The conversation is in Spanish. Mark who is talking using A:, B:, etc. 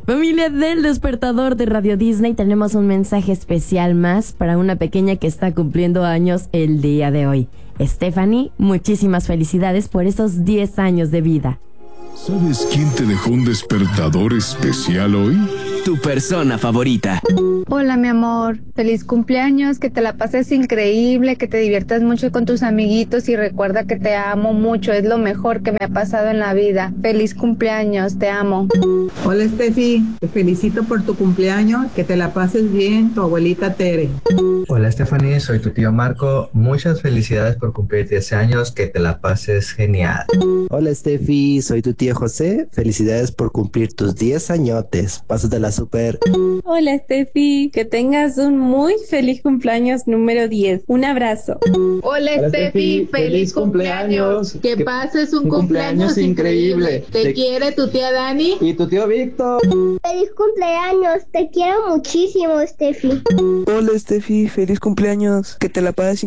A: Familia del Despertador de Radio Disney, tenemos un mensaje especial más para una pequeña que está cumpliendo años el día de hoy. Stephanie, muchísimas felicidades por esos 10 años de vida.
B: ¿Sabes quién te dejó un despertador especial hoy?
C: Tu persona favorita.
D: Hola, mi amor. Feliz cumpleaños, que te la pases increíble, que te diviertas mucho con tus amiguitos y recuerda que te amo mucho, es lo mejor que me ha pasado en la vida. Feliz cumpleaños, te amo.
E: Hola, Steffi. Te felicito por tu cumpleaños, que te la pases bien, tu abuelita Tere.
F: Hola, Stephanie, soy tu tío Marco. Muchas felicidades por cumplir 10 años, que te la pases genial.
G: Hola, Steffi, soy tu tío José. Felicidades por cumplir tus 10 añotes. Pásatela súper.
H: Hola, Steffi, que tengas un muy feliz cumpleaños número 10. Un abrazo.
I: Hola, Steffi, feliz cumpleaños. Que pases un cumpleaños increíble. Te quiere tu tía Dani
J: y tu tío Víctor.
K: Feliz cumpleaños, te quiero muchísimo, Steffi.
L: Hola, Steffi, feliz cumpleaños. Que te la pases